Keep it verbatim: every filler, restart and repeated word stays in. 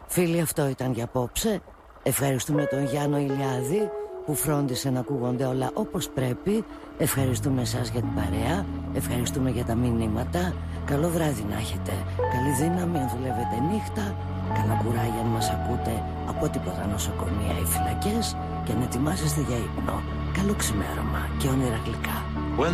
Φίλοι, αυτό ήταν για απόψε. Ευχαριστούμε τον Γιάννο Ηλιάδη που φρόντισε να ακούγονται όλα όπως πρέπει. Ευχαριστούμε εσάς για την παρέα. Ευχαριστούμε για τα μηνύματα. Καλό βράδυ να έχετε. Καλή δύναμη αν δουλεύετε νύχτα. Καλά κουράγια αν μας ακούτε από τίποτα νοσοκομεία ή φυλακές. Και να ετοιμάσετε για ύπνο. Καλό ξημέρωμα και όνειρα γλυκά.